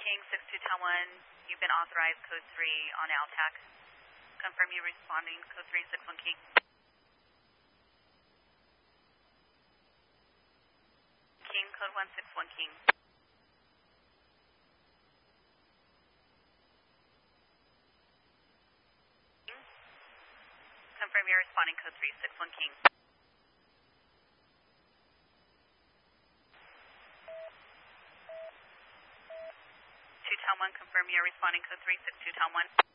King 62 Town 1, you've been authorized code 3 on ALTAC. Confirm you responding code 361 King. King code 161 King. Confirm you're responding code 361 King. 2 Town 1, confirm you're responding code 362 Town 1.